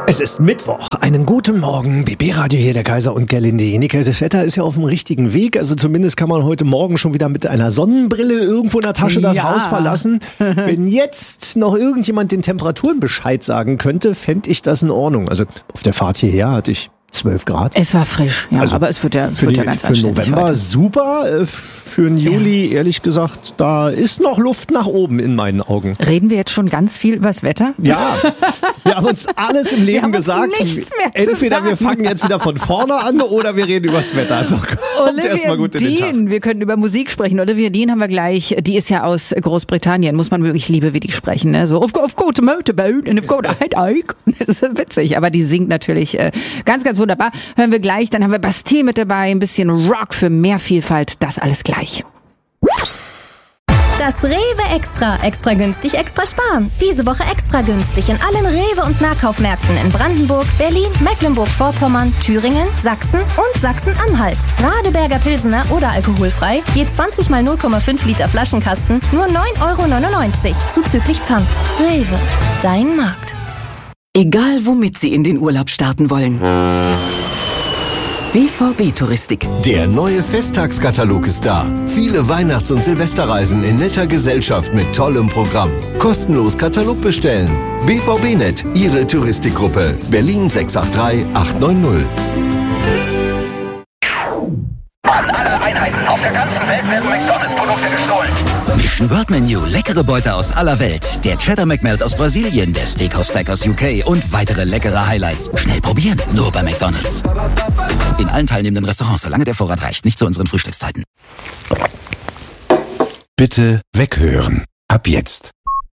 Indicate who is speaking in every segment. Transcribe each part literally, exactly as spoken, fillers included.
Speaker 1: Es ist Mittwoch. Einen guten Morgen. B B-Radio hier, der Kaiser und Gerlinde Jenike. Das Wetter ist ja auf dem richtigen Weg. Also zumindest kann man heute Morgen schon wieder mit einer Sonnenbrille irgendwo in der Tasche das
Speaker 2: Ja.
Speaker 1: Haus verlassen. Wenn jetzt noch irgendjemand den Temperaturen Bescheid sagen könnte, fände ich das in Ordnung. Also auf der Fahrt hierher hatte ich zwölf Grad.
Speaker 2: Es war frisch, ja,
Speaker 1: Also
Speaker 2: aber es wird ja,
Speaker 1: Für,
Speaker 2: wird
Speaker 1: die,
Speaker 2: ja ganz
Speaker 1: für
Speaker 2: anständig
Speaker 1: November
Speaker 2: heute.
Speaker 1: super. Äh, Für den Juli, ehrlich gesagt, da ist noch Luft nach oben in meinen Augen.
Speaker 2: Reden wir jetzt schon ganz viel übers Wetter?
Speaker 1: Ja, wir haben uns alles im
Speaker 2: Wir
Speaker 1: Leben
Speaker 2: haben uns
Speaker 1: gesagt.
Speaker 2: nichts mehr zu
Speaker 1: Entweder wir
Speaker 2: sagen.
Speaker 1: fangen jetzt wieder von vorne an oder wir reden übers Wetter. Also kommt erstmal gut in den Tag.
Speaker 2: Dean, wir könnten über Musik sprechen. Olivia Dean haben wir gleich. Die ist ja aus Großbritannien. Muss man wirklich liebe wie die sprechen. Ne? So, I've got, I've got a motorboat and I've got a headache. Das ist witzig, aber die singt natürlich äh, ganz, ganz wunderbar. Hören wir gleich. Dann haben wir Bastille mit dabei. Ein bisschen Rock für mehr Vielfalt. Das alles gleich.
Speaker 3: Das Rewe Extra. Extra günstig, extra sparen. Diese Woche extra günstig in allen Rewe- und Nahkaufmärkten in Brandenburg, Berlin, Mecklenburg-Vorpommern, Thüringen, Sachsen und Sachsen-Anhalt. Radeberger Pilsener oder alkoholfrei, je zwanzig mal null Komma fünf Liter Flaschenkasten, nur neun Euro neunundneunzig, zuzüglich Pfand. Rewe, dein Markt.
Speaker 4: Egal womit Sie in den Urlaub starten wollen. B V B-Touristik.
Speaker 5: Der neue Festtagskatalog ist da. Viele Weihnachts- und Silvesterreisen in netter Gesellschaft mit tollem Programm. Kostenlos Katalog bestellen. B V B-Net, Ihre Touristikgruppe. Berlin sechs acht drei acht neun null.
Speaker 6: An alle Einheiten auf der ganzen Welt werden McDonalds-Produkte gestohlen.
Speaker 7: Mission World Menu, leckere Beute aus aller Welt. Der Cheddar McMelt aus Brasilien, der Steakhouse Stack aus U K und weitere leckere Highlights. Schnell probieren, nur bei McDonalds. In allen teilnehmenden Restaurants, solange der Vorrat reicht, nicht zu unseren Frühstückszeiten.
Speaker 8: Bitte weghören. Ab jetzt.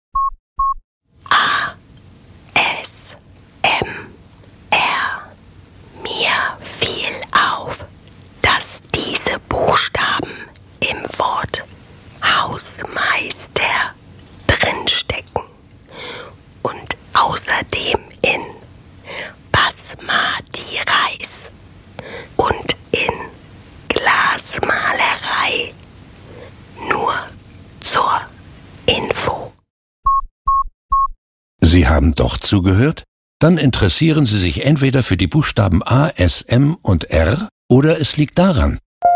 Speaker 9: A, S, M, R. Mir fiel auf, dass diese Buchstaben im Wort Hausmeister drinstecken und außerdem in Basmati Reis und in Glasmalerei. Nur zur Info.
Speaker 8: Sie haben doch zugehört? Dann interessieren Sie sich entweder für die Buchstaben A, S, M und R oder es liegt daran.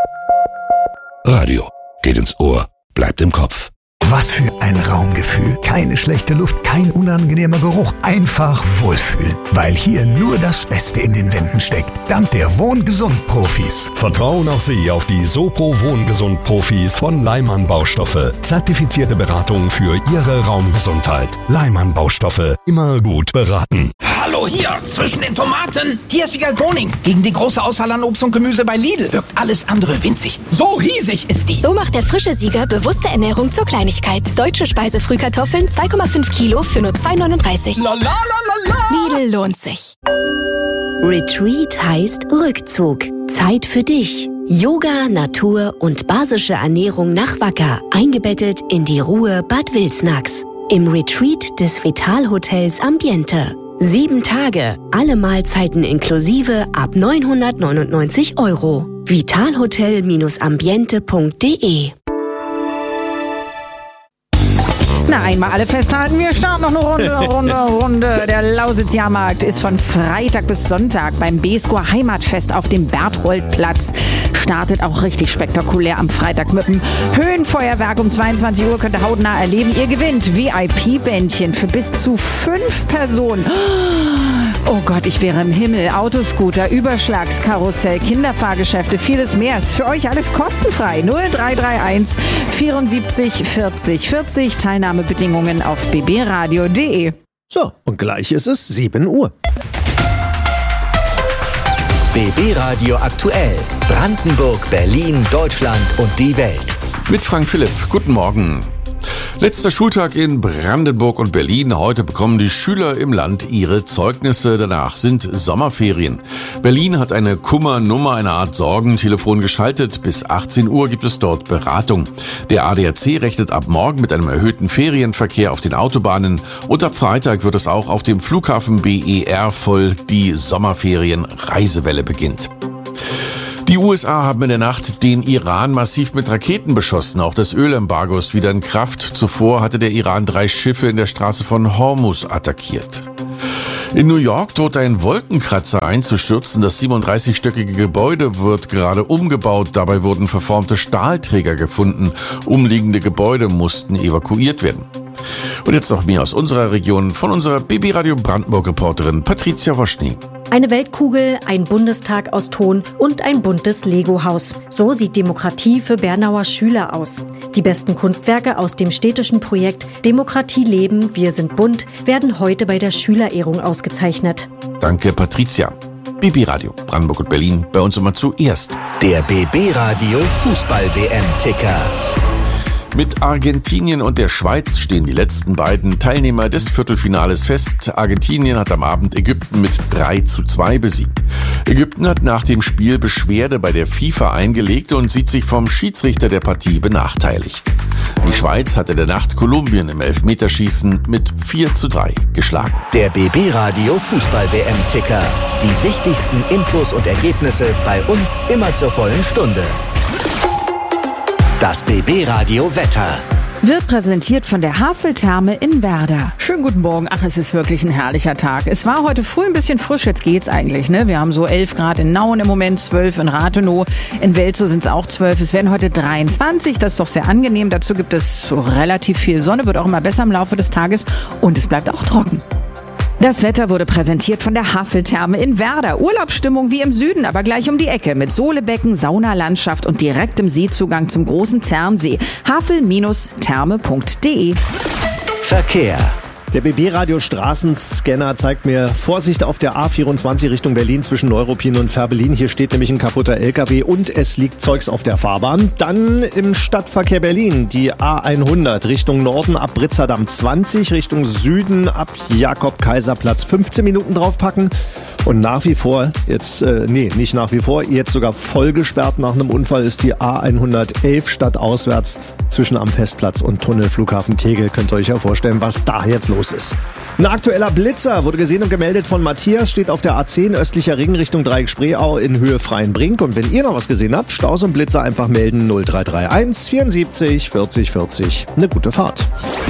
Speaker 8: Radio geht ins Ohr, bleibt im Kopf.
Speaker 10: Was für ein Raumgefühl. Keine schlechte Luft, kein unangenehmer Geruch. Einfach wohlfühlen. Weil hier nur das Beste in den Wänden steckt. Dank der Wohngesund-Profis.
Speaker 11: Vertrauen auch Sie auf die Sopro Wohngesund-Profis von Leimann Baustoffe. Zertifizierte Beratung für Ihre Raumgesundheit. Leimann Baustoffe. Immer gut beraten.
Speaker 6: Hallo hier, zwischen den Tomaten. Hier ist Wiegald Boning. Gegen die große Auswahl an Obst und Gemüse bei Lidl wirkt alles andere winzig. So riesig ist die.
Speaker 12: So macht der frische Sieger bewusste Ernährung zur Kleinigkeit. Deutsche Speisefrühkartoffeln zwei Komma fünf Kilo für nur zwei neununddreißig.
Speaker 6: La la la la la.
Speaker 12: Lidl lohnt sich.
Speaker 13: Retreat heißt Rückzug. Zeit für dich. Yoga, Natur und basische Ernährung nach Wacker. Eingebettet in die Ruhe Bad Wilsnax. Im Retreat des Vitalhotels Ambiente. Sieben Tage, alle Mahlzeiten inklusive ab neunhundertneunundneunzig Euro. vitalhotel Ambiente punkt de.
Speaker 2: Na, einmal alle festhalten, wir starten noch eine Runde, Runde, Runde. Der Lausitz-Jahrmarkt ist von Freitag bis Sonntag beim B-Score Heimatfest auf dem Bertholdplatz. Startet auch richtig spektakulär am Freitag mit dem Höhenfeuerwerk um zweiundzwanzig Uhr. Könnt ihr hautnah erleben. Ihr gewinnt V I P-Bändchen für bis zu fünf Personen. Oh Gott, ich wäre im Himmel. Autoscooter, Überschlagskarussell, Kinderfahrgeschäfte, vieles mehr. Ist für euch alles kostenfrei. null drei drei eins vierundsiebzig vierzig vierzig. Teilnahmebedingungen auf b b radio punkt de.
Speaker 1: So, und gleich ist es sieben Uhr.
Speaker 14: B B-Radio aktuell. Brandenburg, Berlin, Deutschland und die Welt.
Speaker 15: Mit Frank Philipp. Guten Morgen. Letzter Schultag in Brandenburg und Berlin. Heute bekommen die Schüler im Land ihre Zeugnisse. Danach sind Sommerferien. Berlin hat eine Kummernummer, eine Art Sorgentelefon geschaltet. Bis achtzehn Uhr gibt es dort Beratung. Der A D A C rechnet ab morgen mit einem erhöhten Ferienverkehr auf den Autobahnen. Und ab Freitag wird es auch auf dem Flughafen B E R voll. Die Sommerferien-Reisewelle beginnt. Die U S A haben in der Nacht den Iran massiv mit Raketen beschossen. Auch das Ölembargo ist wieder in Kraft. Zuvor hatte der Iran drei Schiffe in der Straße von Hormuz attackiert. In New York droht ein Wolkenkratzer einzustürzen. Das siebenunddreißigstöckige Gebäude wird gerade umgebaut. Dabei wurden verformte Stahlträger gefunden. Umliegende Gebäude mussten evakuiert werden. Und jetzt noch mehr aus unserer Region von unserer B B Radio Brandenburg-Reporterin Patricia Woschny.
Speaker 16: Eine Weltkugel, ein Bundestag aus Ton und ein buntes Lego-Haus. So sieht Demokratie für Bernauer Schüler aus. Die besten Kunstwerke aus dem städtischen Projekt Demokratie leben, wir sind bunt werden heute bei der Schülerehrung ausgezeichnet.
Speaker 15: Danke, Patricia. B B Radio Brandenburg und Berlin, bei uns immer zuerst.
Speaker 14: Der B B Radio Fußball-W M-Ticker.
Speaker 15: Mit Argentinien und der Schweiz stehen die letzten beiden Teilnehmer des Viertelfinales fest. Argentinien hat am Abend Ägypten mit drei zu zwei besiegt. Ägypten hat nach dem Spiel Beschwerde bei der FIFA eingelegt und sieht sich vom Schiedsrichter der Partie benachteiligt. Die Schweiz hat in der Nacht Kolumbien im Elfmeterschießen mit vier zu drei geschlagen.
Speaker 14: Der B B Radio Fußball-W M-Ticker. Die wichtigsten Infos und Ergebnisse bei uns immer zur vollen Stunde. Das B B Radio Wetter.
Speaker 2: Wird präsentiert von der Haveltherme in Werder. Schönen guten Morgen. Ach, es ist wirklich ein herrlicher Tag. Es war heute früh ein bisschen frisch, jetzt geht's eigentlich, ne? Wir haben so elf Grad in Nauen im Moment, zwölf in Rathenow. In Welzow sind es auch zwölf. Es werden heute dreiundzwanzig, das ist doch sehr angenehm. Dazu gibt es so relativ viel Sonne, wird auch immer besser im Laufe des Tages und es bleibt auch trocken. Das Wetter wurde präsentiert von der Haveltherme in Werder. Urlaubsstimmung wie im Süden, aber gleich um die Ecke mit Sohlebecken, Saunalandschaft und direktem Seezugang zum großen Zernsee. havel Therme punkt de.
Speaker 14: Verkehr.
Speaker 1: Der B B-Radio Straßenscanner zeigt mir Vorsicht auf der A vierundzwanzig Richtung Berlin zwischen Neuruppin und Fährberlin. Hier steht nämlich ein kaputter L K W und es liegt Zeugs auf der Fahrbahn. Dann im Stadtverkehr Berlin die A hundert Richtung Norden ab Britzerdamm zwanzig, Richtung Süden ab Jakob-Kaiser-Platz fünfzehn Minuten draufpacken. Und nach wie vor, jetzt, äh, nee, nicht nach wie vor, jetzt sogar voll gesperrt nach einem Unfall ist die A hundertelf stadtauswärts zwischen am Festplatz und Tunnelflughafen Tegel. Könnt ihr euch ja vorstellen, was da jetzt los ist. Ein aktueller Blitzer wurde gesehen und gemeldet von Matthias, steht auf der A zehn östlicher Ring Richtung Dreieck-Spreeau in Höhe Freienbrink. Und wenn ihr noch was gesehen habt, Staus und Blitzer einfach melden null drei drei eins vierundsiebzig vierzig vierzig. Eine gute Fahrt.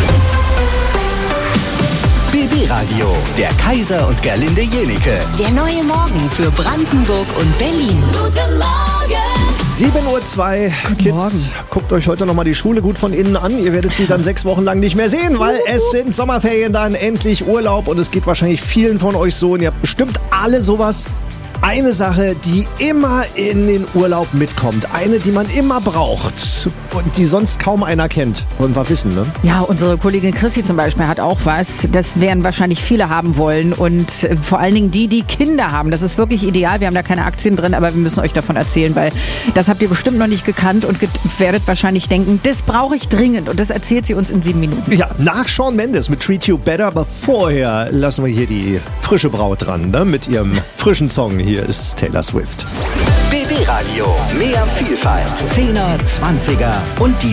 Speaker 14: B B Radio, der Kaiser und Gerlinde Jenike.
Speaker 4: Der neue Morgen für Brandenburg und Berlin.
Speaker 9: Guten Morgen!
Speaker 1: sieben Uhr zwei. Kids, guckt euch heute nochmal die Schule gut von innen an. Ihr werdet sie dann sechs Wochen lang nicht mehr sehen, weil es sind Sommerferien dann, endlich Urlaub. Und es geht wahrscheinlich vielen von euch so. Und ihr habt bestimmt alle sowas. Eine Sache, die immer in den Urlaub mitkommt. Eine, die man immer braucht und die sonst kaum einer kennt. Wollen wir wissen, ne?
Speaker 2: Ja, unsere Kollegin Chrissy zum Beispiel hat auch was. Das werden wahrscheinlich viele haben wollen und vor allen Dingen die, die Kinder haben. Das ist wirklich ideal. Wir haben da keine Aktien drin, aber wir müssen euch davon erzählen, weil das habt ihr bestimmt noch nicht gekannt und werdet wahrscheinlich denken, das brauche ich dringend und das erzählt sie uns in sieben Minuten.
Speaker 1: Ja, nach Shawn Mendes mit Treat You Better, aber vorher lassen wir hier die frische Braut dran, ne? Mit ihrem frischen Song. Hier ist Taylor Swift.
Speaker 14: B B Radio, mehr Vielfalt, Zehner, Zwanziger und die